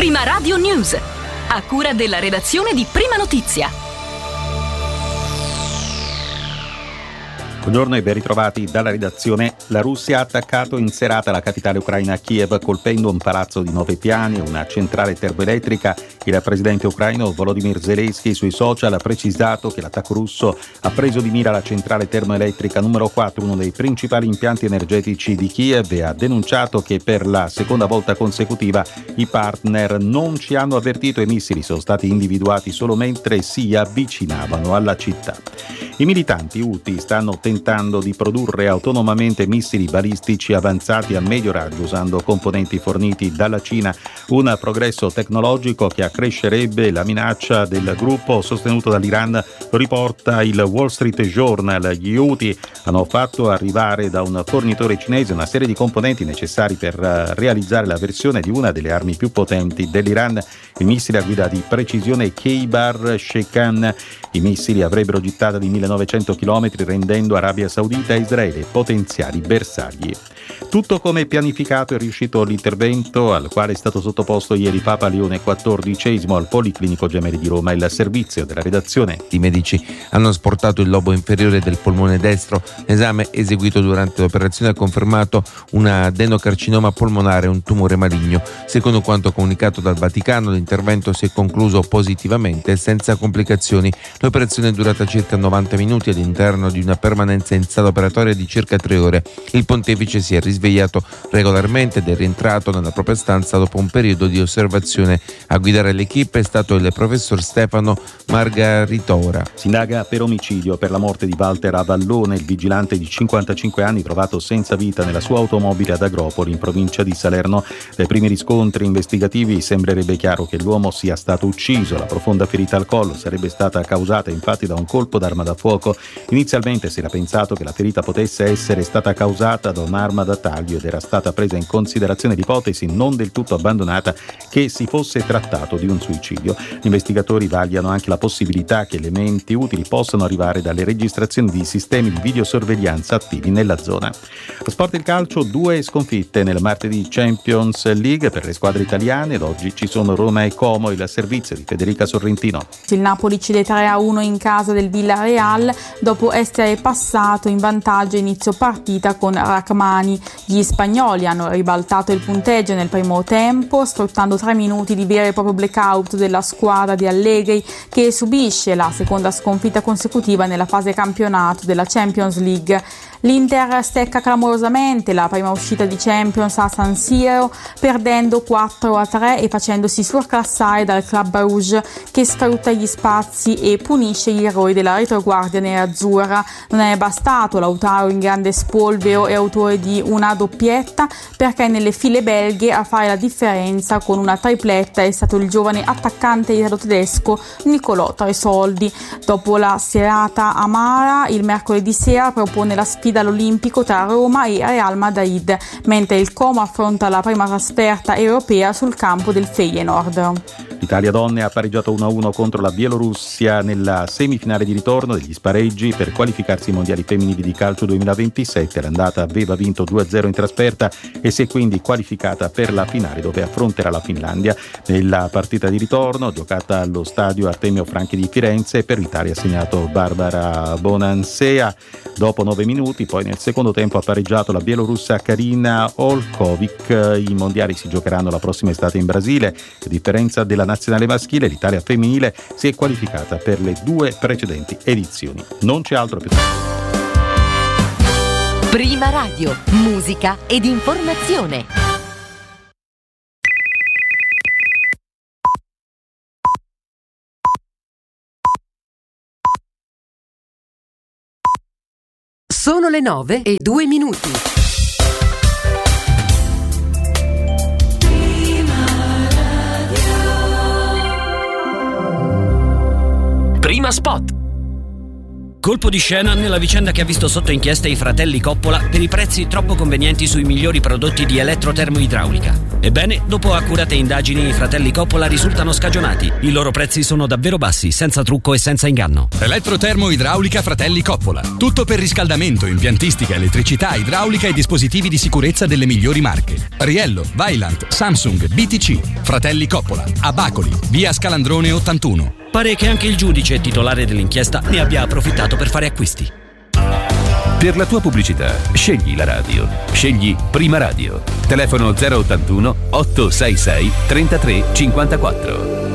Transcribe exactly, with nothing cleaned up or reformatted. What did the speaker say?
Prima Radio News, a cura della redazione di Prima Notizia. Buongiorno e ben ritrovati dalla redazione. La Russia ha attaccato in serata la capitale ucraina Kiev, colpendo un palazzo di nove piani e una centrale termoelettrica. Il presidente ucraino Volodymyr Zelensky sui social ha precisato che l'attacco russo ha preso di mira la centrale termoelettrica numero quattro, uno dei principali impianti energetici di Kiev, e ha denunciato che per la seconda volta consecutiva i partner non ci hanno avvertito e i missili sono stati individuati solo mentre si avvicinavano alla città. I militanti Houthi stanno tentando di produrre autonomamente missili balistici avanzati a medio raggio usando componenti forniti dalla Cina, un progresso tecnologico che accrescerebbe la minaccia del gruppo sostenuto dall'Iran, riporta il Wall Street Journal. Gli Houthi hanno fatto arrivare da un fornitore cinese una serie di componenti necessari per realizzare la versione di una delle armi più potenti dell'Iran, il missile a guida di precisione Khaybar-Shekan. I missili avrebbero gittata di millenovecento chilometri, rendendo Arabia Saudita e Israele potenziali bersagli. Tutto come pianificato è riuscito l'intervento al quale è stato sottoposto ieri Papa Leone quattordicesimo al Policlinico Gemelli di Roma. Il servizio della redazione. I medici hanno asportato il lobo inferiore del polmone destro. L'esame eseguito durante l'operazione ha confermato un adenocarcinoma polmonare e un tumore maligno. Secondo quanto comunicato dal Vaticano, l'intervento si è concluso positivamente e senza complicazioni. L'operazione è durata circa novanta minuti all'interno di una permanenza in sala operatoria di circa tre ore. Il pontefice si è risvegliato regolarmente ed è rientrato nella propria stanza dopo un periodo di osservazione. A guidare l'equipe è stato il professor Stefano Margaritora. Si indaga per omicidio per la morte di Walter Avallone, il vigilante di cinquantacinque anni trovato senza vita nella sua automobile ad Agropoli, in provincia di Salerno. Dai primi riscontri investigativi sembrerebbe chiaro che l'uomo sia stato ucciso. La profonda ferita al collo sarebbe stata causata infatti da un colpo d'arma da fuoco. Inizialmente si era pensato che la ferita potesse essere stata causata da un'arma da taglio ed era stata presa in considerazione l'ipotesi non del tutto abbandonata che si fosse trattato di un suicidio. Gli investigatori vagliano anche la possibilità che elementi utili possano arrivare dalle registrazioni di sistemi di videosorveglianza attivi nella zona. Lo sport del calcio, due sconfitte nel martedì Champions League per le squadre italiane ed oggi ci sono Roma e Como. Il servizio di Federica Sorrentino. Il Napoli cede tre a uno in casa del Villarreal dopo essere passato in vantaggio a inizio partita con Rachmani. Gli spagnoli hanno ribaltato il punteggio nel primo tempo, sfruttando tre minuti di vero e proprio blackout della squadra di Allegri, che subisce la seconda sconfitta consecutiva nella fase campionato della Champions League. L'Inter stecca clamorosamente la prima uscita di Champions a San Siro, perdendo quattro a tre e facendosi surclassare dal Club Rouge, che sfrutta gli spazi e punisce gli errori della retroguardia nerazzurra. Non è bastato Lautaro in grande spolvero e autore di una doppietta, perché nelle file belghe a fare la differenza con una tripletta è stato il giovane attaccante italo-tedesco Nicolò Tresoldi. Dopo la serata amara, il mercoledì sera propone la sfida all'Olimpico tra Roma e Real Madrid, mentre il Como affronta la prima trasferta europea sul campo del Feyenoord. L'Italia donne ha pareggiato uno a uno contro la Bielorussia nella semifinale di ritorno degli spareggi per qualificarsi ai mondiali femminili di calcio duemilaventisette. L'andata aveva vinto due a zero in trasferta e si è quindi qualificata per la finale, dove affronterà la Finlandia. Nella partita di ritorno, giocata allo stadio Artemio Franchi di Firenze, per l'Italia ha segnato Barbara Bonansea dopo nove minuti. Poi nel secondo tempo ha pareggiato la bielorussa Karina Olkovic. I mondiali si giocheranno la prossima estate in Brasile. A differenza della nazionale maschile, l'Italia femminile si è qualificata per le due precedenti edizioni. Non c'è altro più. Prima Radio, musica ed informazione. Sono le nove e due minuti. Prima Spot. Colpo di scena nella vicenda che ha visto sotto inchiesta i fratelli Coppola per i prezzi troppo convenienti sui migliori prodotti di elettrotermoidraulica. Ebbene, dopo accurate indagini, i fratelli Coppola risultano scagionati. I loro prezzi sono davvero bassi, senza trucco e senza inganno. Elettrotermoidraulica Fratelli Coppola. Tutto per riscaldamento, impiantistica, elettricità, idraulica e dispositivi di sicurezza delle migliori marche. Riello, Vaillant, Samsung, B T C. Fratelli Coppola. A Bacoli, via Scalandrone ottantuno. Pare che anche il giudice titolare dell'inchiesta ne abbia approfittato per fare acquisti. Per la tua pubblicità, scegli la radio. Scegli Prima Radio. Telefono zero ottantuno otto sei sei trentatré cinquantaquattro.